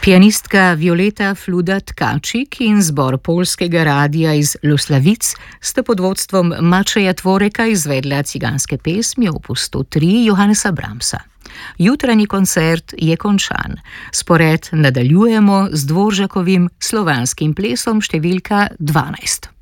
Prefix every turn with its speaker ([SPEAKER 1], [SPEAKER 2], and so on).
[SPEAKER 1] Pianistka Violeta Fluda-Tkačik in zbor Poljskega radia iz Loslavic sta pod vodstvom Mačeja Tvoreka izvedla ciganske pesmi opus 103 Johannesa Brahmsa. Jutranji koncert je končan. Spored nadaljujemo z Dvoržakovim slovanskim plesom številka 12.